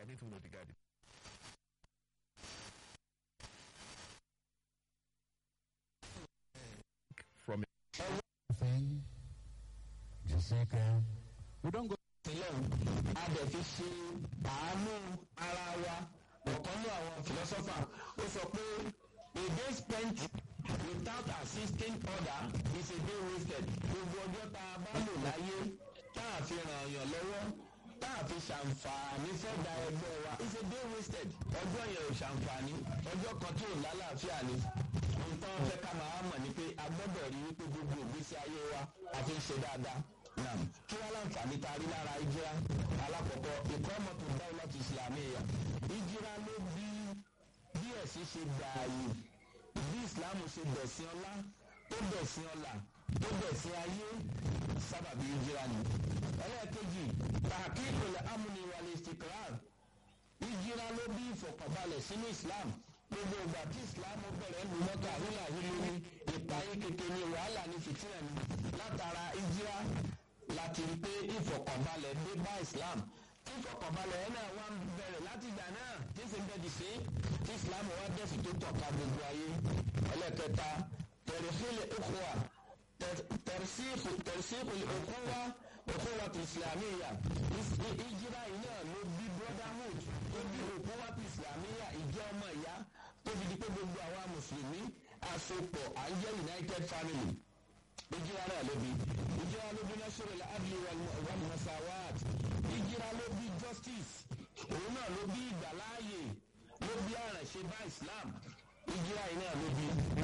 according to the Guardian. From thing, Jessica, we don't go. Adẹ̀fi ṣe àánú ara wa ọ̀kan ní àwọn philosopher ó sọ pé a day spent without assisting other is a day wasted. Gbogbo ọjọ́ tá a bá lò láyé tá a fi ràn yàn lọ́wọ́ tá a fi ṣàǹfààní fẹ́dà ẹgbẹ́ wa is a day wasted. Ọjọ́ yẹn ò ṣàǹfààní ọjọ́ kan tí ò lálàáfíà ni. Nǹkan fẹ́ ká máa mọ̀ ni pé a gbọ́dọ̀ rí wípé gbogbo ìgbésí ayé wa a fi ń ṣe dáadáa. Kí wọ́n láǹfààní ta rí lára ìjìrá alákọ̀ọ́kọ́ ìkọ́mọ̀tò dáwọ́lá ti ìsìlámíyà ìjìrá ló bí ẹ̀sìn ṣe gbààyè bí ìsìlámù ṣe bẹ̀sìn ọlá tó bẹ̀sìn ọlà tó bẹ̀sìn ayé sábàbí ìjìrá ni. ẹlẹ́ẹ̀kejì tàkìkùlẹ̀ amúni wàlẹ̀ istikrar ìjìrá ló bí ìfọ̀kànbalẹ̀ sínú ìsìlámù gbogbo ìgbà tí ìsìlámù bẹ̀rẹ̀ lu mọ́tò àrílà hílò ní ìpayín kékeré wàhálà ní fìtínà ní látara ìjìrá láti rí pé ìfọ̀kànbalẹ̀ dé bá Islam tí ìfọ̀kànbalẹ̀ yẹn náà wá ń bẹ̀rẹ̀ láti ìgbà náà tí sì ń bẹ̀dì sí tí Islam wá dẹ̀sí tó tọ̀ka gbogbo ayé. ẹlẹ́kẹta tẹ̀rẹ̀fílẹ̀ òkúwa tẹ̀rẹ̀sífù òkúwa òkúwa tó Islamiyya ìjìrá yìí náà ló bí brotherhood tó bí òkúwa tó Islamiyya ìjẹ́ ọmọ ìyá tó fi di pé gbogbo àwa mùsùlùmí àsopọ̀ à ń jẹ́ united family. ìjìrá náà ló bí ìjìrá ló bí nasrul adli wal masawat ìjìrá ló bí justice òun náà ló bí ìgbàláàyè ló bí àrànṣe bá Islam ìjìrá yìí náà ló bí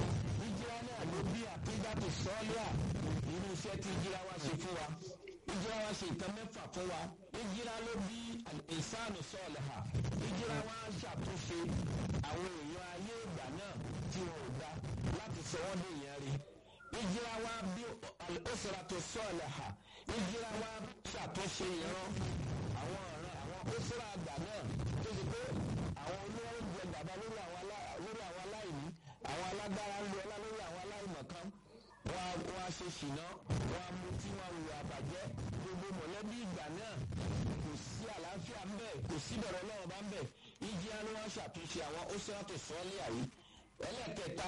ìjìrá náà ló bí àpéjàpè sọ́ọ́líà irú iṣẹ́ tí ìjìrá wa ṣe fún wa ìjìrá wa ṣe nǹkan mẹ́fà fún wa ìjìrá ló bí al-insanu saliha ìjìrá wa ṣàtúnṣe àwọn èèyàn ayé ìgbà náà tí wọn ò dá láti sọ wọ́n dé ìyẹn rí. ìjìrá wa bí al-usratu saliha ìjìrá wa ṣàtúnṣe ìran àwọn ọ̀ràn àwọn usra àgbà náà tó ti pé àwọn olówó ń jẹ gàba lórí àwọn aláìní àwọn alágbára ń lo ọlá lórí àwọn aláìmọ̀kan wọ́n á ṣe ṣìná wọ́n á mú tí wọ́n wù àbàjẹ́ gbogbo mọ̀lẹ́bí ìgbà náà kò sí àlàáfíà ń bẹ kò sí bẹ̀rẹ̀ ọlọ́run bá ń bẹ ìjìrá ló wá ṣàtúnṣe àwọn usratu saliha yìí. ẹlẹ́kẹta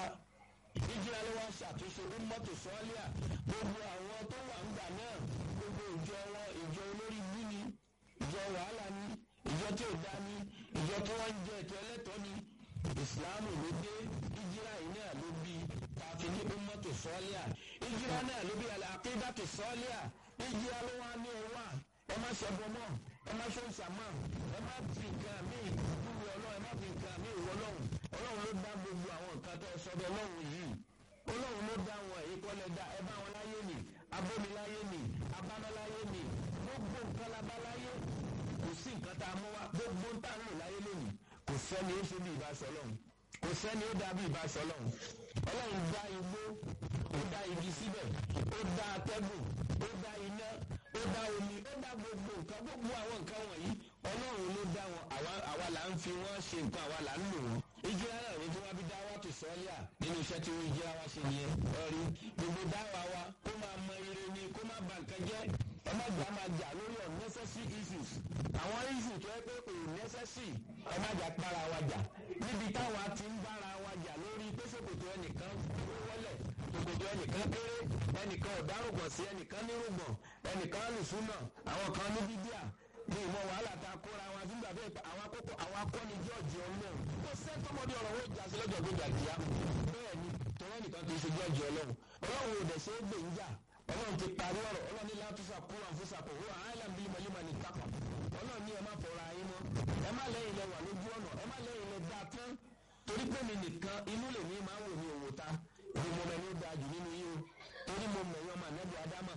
ìjìrá ló wá ṣàtúnṣe ummatu saliha gbogbo àwọn tó wà ń gbà náà gbogbo ìjọ wọn ìjọ olórí bú ni ìjọ wàhálà ni ìjọ tí ò dá ni ìjọ tí wọ́n ń jẹ ètò ẹlẹ́tọ̀ọ́ ni ìsìláàmù ló dé ìjìrá yìí náà ló bí tààfin ní ummatu saliha ìjìrá náà ló bí al-aqidatu saliha ìjìrá ló wá ní ẹwà ẹ má ṣẹbọ mọ́ ẹ má ṣòǹṣà mọ́ ẹ má fi nǹkan míì wúwo ọlọ́run ẹ má fi nǹkan míì wọ ọlọ́run ọlọ́run ló dá gbogbo àwọn nǹkan tó sọ́dọ̀ ọlọ́run yìí ọlọ́run ló dá wọn èyí kọ́ lẹ dá ẹ bá wọn láyé nì abómiláyé nì abánáláyé nì gbogbo nǹkan la bá láyé kò sí nǹkan tá a mú wa gbogbo ń tà ń lò láyé lónìí kò sẹ́ni ó ṣe bí ìbáṣọ ọlọ́run kò sẹ́ni ó dá bí ìbáṣọ ọlọ́run ọlọ́run dá igbó ó dá igi síbẹ̀ ó dá atẹ́gùn ó dá iná ó dá omi ó dá gbogbo nǹkan gbogbo àwọn nǹkan wọ̀nyí ọlọ́run ló dá wọn àwa là ń fi wọ́n ṣe nǹkan àwa là ń lò wọ́n. ìjìrá náà ní tí wọ́n fi dá wa tó sọ́ọ́líà nínú iṣẹ́ tí wọ́n ìjìrá wa ṣe nìyẹn ọ̀rí gbogbo dáwà wa kó máa mọ ire ni kó má ba nǹkan jẹ́ ẹ má jà máa jà lórí unnecessary issues àwọn issues tó yẹ pé kò necessary ẹ má jà para wa jà níbi táwa ti ń bára wa jà lórí pé ṣòkòtò ẹnìkan wọlé ṣòkòtò ẹnìkan kéré ẹnìkan ọ̀dárùgbọ̀n sí ẹnìkan nírùgbọ̀n ẹnìkan lùsúnà àwọn kan ní bíbíà ní ìmọ̀ wàhálà tá a kóra wa nígbà bẹ́ẹ̀ pé àwọn akọni jọ́ọ̀jì ọlọ́run kò sẹ́ńtọ́mọdé ọ̀rọ̀ wo jà sí lọ́jọ́ gbéjà kíá bẹ́ẹ̀ ni tọ́wọ́ nìkan kì í ṣe jọ́ọ̀jì ọlọ́run ọlọ́run ò dẹ̀ ṣe é gbè ń jà ọlọ́run ti parí ọ̀rọ̀ ọlọ́run ní látúnṣà kúrò àfúnṣàkó ó àhálà bíi mọ̀lẹ́mọ̀ ní kápá ọlọ́run ní ẹ má fọra ayé mọ́ ẹ má lẹ́yìn lẹ wà lójú ọ̀nà ẹ má lẹ́yìn lẹ dáa tán torí pé mi nìkan inú lè ní máa wò ní òwò ta ni mo mẹ́ni ó dáa jù nínú yìí o torí mo mẹ̀yọ́ mà nẹ́bù ádámà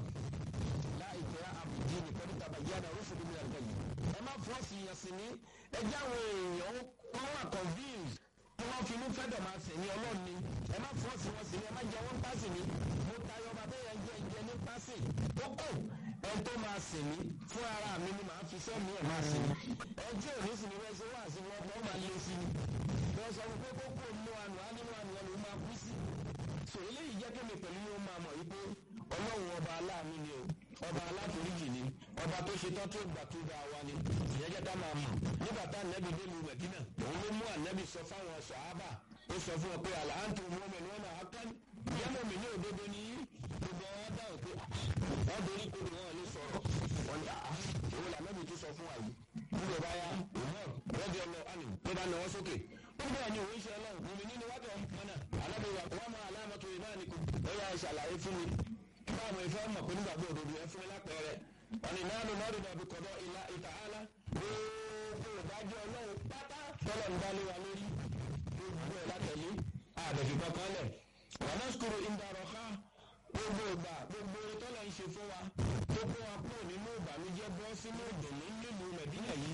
láìpẹ́ àbùdí nìkan níta bàjẹ́ àdá oríṣi bí mi àgbẹ̀ yìí ẹ má fọ́ọ̀sì yẹn sí ní ẹjẹ́ àwọn èèyàn wọn wà convince tí wọ́n fi inú fẹ́dọ̀ máa sìn ní ọlọ́run ni ẹ má fọ́ọ̀sì wọn sí ní ẹ má jẹ wọ́n pàṣẹ ní mo tayọ ọba bẹ́ẹ̀ yẹn jẹ ní pàṣẹ tó kù ẹ tó máa sìn ní fún ara mi ni màá fi sẹ́mi ẹ̀ máa sìn ní ẹjẹ́ òní sì ni wọ́n ṣe wá sí wọn wọ́n máa lé sí ni wọ́n sọ pé kókó nínú àná á nínú àná ló máa kú sí so eléyìí jẹ́ kémi pẹ̀lú yóò máa mọ̀ wípé ọlọ́run ọba aláàánú ni o ọba aláforíjì ni ọba tó ṣe tán tó gbà tó dáa wa ni ìyẹn jẹ́ jẹ́ ká máa mọ̀ nígbà tá ànábì dé lu Mẹ̀dínà òun ló mú ànábì sọ fáwọn sàhábà ó sọ fún wọn pé àlàáńtò mu'minuna haqqan jẹ́mọ̀ mi ní òdodo ní gbogbo wọn dáhùn pé wọ́n dorí kodò wọn lè sọ̀rọ̀ wọn ni òun làmẹ́bí tó sọ fún wa yìí nígbà báyà òun rọ́bì ọlọ àmì ló bá náwó sókè ó bẹ́ẹ̀ ni òun ṣe ọlọ́run mọ̀mí nínú wájú ọmọnà alábẹ̀wà wọ́n máa aláàmọ́tò ìmáàníkù ó yà ṣàlàyé fún mi báwo ìfẹ́ mọ̀ pé nígbàgbọ́ òdodo ẹ fún mi lápẹẹrẹ ọ̀nì náà ló mọ́rin dàbí kọ̀dọ̀ ìlà ìtàhálà gbogbo ìdájọ́ ọlọ́run pátá tọ́lọ̀ ń dálé wa lórí gbogbo ẹ̀ látẹ̀lé àbẹ̀fì kankan lẹ̀ wọ́n sukuru ìdàrọ̀ká gbogbo ìgbà gbogbo tọ́lọ̀ ń ṣe fún wa tó kó wa kúrò nínú ìbànújẹ́ bọ́ sínú ìdùnnú nílùú Mẹ̀dínà yìí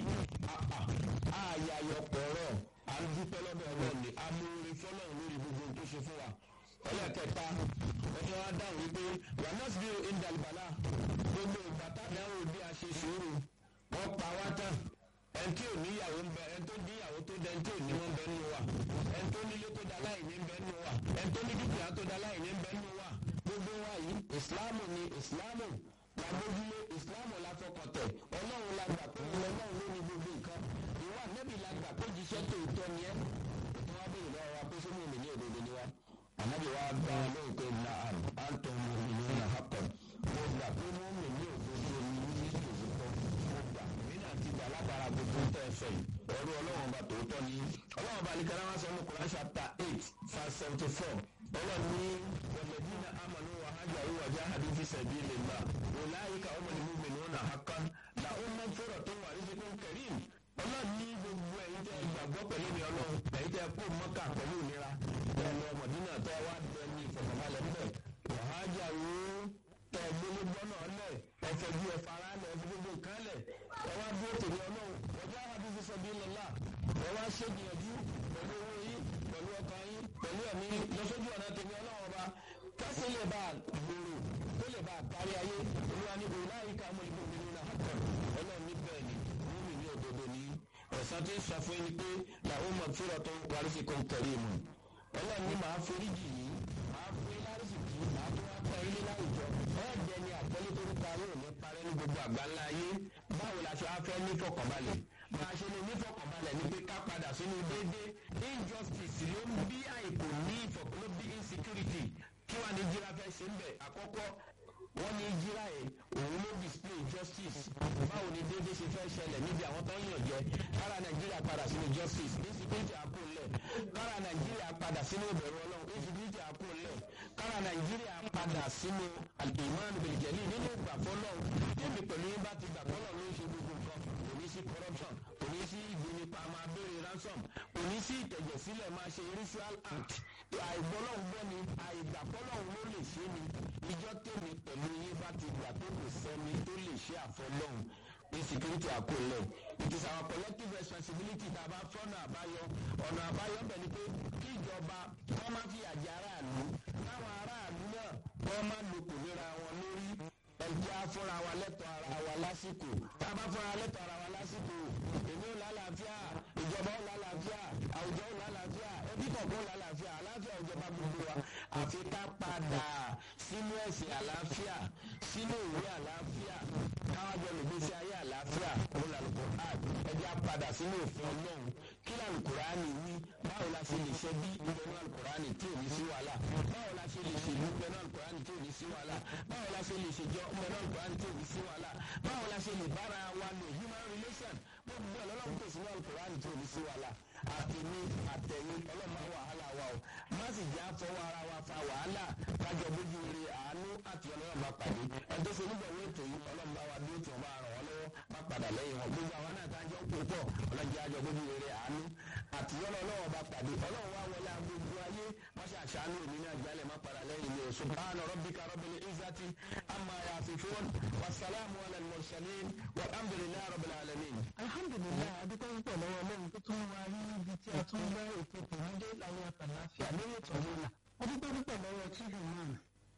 àyàyọ̀pọ̀rọ̀ à ń dúpẹ́ lọ́dọ̀ ọlọ́run ni amóore fọlọ́run lórí gbogbo tó ṣe fún wa ẹlẹ́kẹta ọjọ́ wa dáhùn wípé wànásìbí ìdàlùbàlà gbogbo ìgbà tábìlì àwọn òbí a ṣe sùúrù wọ́n pa wá tán ẹni tí ò níyàwó ń bẹ ẹni tó níyàwó tó dẹ ẹni tí ò ní wọn bẹ nínú wa ẹni tó nílé tó da láì ní bẹ nínú wa ẹni tó ní dúkìá tó da láì ní bẹ nínú wa gbogbo wa yìí ìsìláàmù ni ìsìláàmù la gbójúlé ìsìláàmù la fọkàntẹ̀ ọlọ́run la gbà pé ọlọ́run ló ní gbogbo nǹkan ìwà nẹ́bì la gbà pé jíṣẹ́ tòótọ́ ni ẹ́ ètò wa bèèrè lọ́wọ́ wa pé sómi òmìnir òdodo ni wa ànábì wa gba lóhùn pé na'am antum mu'minuna haqqan mo gbà pé mo mì ní òdodo ní ìṣòwò mo gbà mí náà ti gbà látara gbogbo tẹ́ ẹ sọ yìí ọ̀rọ̀ ọlọ́run ọba tòótọ́ ni ọlọ́run ọba àlìkàrà wá sọ ní Quran chapter 8 verse 74 ọlọ́run ní walladhina amanu wa hajaru wa jahadu fi sabilillah ulaika humul mu'minuna haqqan lahum maghfiratun wa rizqun karim ọlọ́run ní gbogbo ẹ̀yin tẹ́ gbàgbọ́ pẹ̀lú mi ọlọ́run ẹ̀yin tẹ́ kó Mọ́kà pẹ̀lú ìnira tẹ́ lọ Mọ̀dínà tẹ́ wá bẹ́ẹ̀ ní ìfọ̀kànbalẹ̀ ńbẹ̀ wàhájà wo tẹ́ gbélé gbọ́nà lẹ̀ ẹ̀fẹ̀jú ẹ̀fara lẹ̀ ẹ̀fẹ̀ gbogbo nǹkan lẹ̀ ẹ wá dúró tèmi ọlọ́run ọjọ́ àbí fi sabilillah ẹ wá ṣègbìyànjú pẹ̀lú owó yín pẹ̀lú ọkàn yín pẹ̀lú ẹ̀mí lọ́sọ́jú ọ̀nà tèmi ọlọ́run ọba kásì lè bá gbòòrò tó lè bá kárí ayé olúwa ní ulaika humul mu'minuna haqqan ọlọ́run ní bẹ́ẹ̀ ni múmi ní òdodo ní ẹ̀sán tí ń sọ fún yín pé làwọn maghfiratun wa rizqun karim ọlọ́run ní màá foríjì yìí màá fún yín lárísìkí màá tó wá pẹ́ ilé láwùjọ ẹ̀ẹ́dẹ́ ni àpọ́lé tó ń parí òní parẹ́ ní gbogbo àgbáńlá ayé báwo la ṣe wá fẹ́ ní fọkànbalẹ̀ máa ṣe lè ní fọkànbalẹ̀ ní pé ká padà sínú déédéé injustice ló ń bí àìkò ní ló bí insecurity kí wàá ní jíra fẹ́ ṣe ń bẹ̀ àkọ́kọ́ wọ́n ní jíra ẹ̀ òun ló display justice báwo ni déédéé ṣe fẹ́ ṣẹlẹ̀ níbi àwọn tó ń yàn jẹ kára Nàìjíríà padà sínú justice insecurity àpòlẹ̀ kára Nàìjíríà padà sínú ìbẹ̀rù Ọlọ́run insecurity àpòlẹ̀ kára Nàìjíríà padà sínú al-iman bil-jalil nínú ìgbàfọ́ náà débi pẹ̀lú yín bá ti gbàgbọ́ náà ló ń ṣe gbogbo nǹkan kò ní sí corruption kò ní sí ìgbìnipa máa béèrè ransom kò ní sí ìtẹ̀jẹ̀sílẹ̀ máa ṣe ritual act àìgbọ́lọ́hùn ni àìgbàgbọ́lọ́hùn ló lè ṣe ni ìjọ tèmi pẹ̀lú yín bá ti gbà pé kò sẹ́ni tó lè ṣe àfọlọ́hùn insecurity àkọlẹ̀ it is our collective responsibility tá a bá fọ́nà àbáyọ ọ̀nà àbáyọ bẹ̀ ni pé kí ìjọba wọ́n má fi àjẹ aráàlú táwọn aráàlú náà wọ́n má lò kò lera wọn lórí ẹ̀jẹ̀ afúnra wa lẹ́tọ̀ọ́ ara wa lásìkò tá a bá fúnra lẹ́tọ̀ọ́ ara wa lásìkò èmi ò lálàáfíà ìjọba ò lálàáfíà àwùjọ ò lálàáfíà ẹbí kọ̀ọ̀kan ò lálàáfíà àlàáfíà ìjọba gbogbo wa àfi ká padà sínú ẹ̀sìn àlàáfíà sínú ìwé àlàáfíà káwájọ lògbèsè ayé àlàáfíà òun làlùkò ẹjẹ́ á padà sínú òfin Ọlọ́run kí làlùkùránì wí báwo la ṣe lè ṣe bí ìbẹ̀nú àlùkùránì tí ò ní sí wàhálà báwo la ṣe lè ṣe ìlú ìbẹ̀nú àlùkùránì tí ò ní sí wàhálà báwo la ṣe lè ṣèjọ ìbẹ̀nú àlùkùránì tí ò ní sí wàhálà báwo la ṣe lè bára wa lò human relation gbogbo ẹ̀ lọ́lọ́run tó sínú àlùkùránì tí ò ní sí wàhálà àtẹ̀mí àtẹ̀yìn ọlọ́mọ wàhálà wa o má sì jẹ́ àfọwọ́ ara wa fa wàhálà kájọ bójú rere àánú àti ọlọ́run bá pàdé ẹni tó ṣe nígbàwó ètò yìí ọlọ́run bá wa dúró tí wọ́n bá ràn wọ́n lọ́wọ́ má padà lẹ́yìn wọn gbogbo àwọn náà tá a jọ ń pò pọ̀ ọlọ́jẹ́ àjọ bójú rere àánú àti ọlọ́run bá pàdé ọlọ́run wá wọlé agbègbè ayé má ṣe àṣàánú òní ní àjálẹ̀ má padà lẹ́yìn ní subhana rabbika rabbil izzati amma yasifun wasalaamu ala al-mursalin walhamdulillahi rabbil alamin. alhamdulilayi adúgbò ń pọ̀ lọ́wọ́ ọlọ́run tó tún wá rí ibi tí a tún gbá ètò tòmọdé láwọn àtàláfíà lórí ètò ìlera adúgbò ń pọ̀ lọ́wọ́ children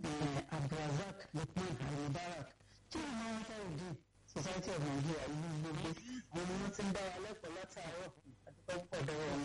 Abdulrasaq Lukman Mubarak tí wọ́n máa ń fẹ́ràn Society of Nigeria ìlú gbogbo àwọn ni wọ́n ti ń dá wa lẹ́kọ̀ọ́ látàárọ̀ adúgbò ń pọ̀ lọ́wọ́ wọn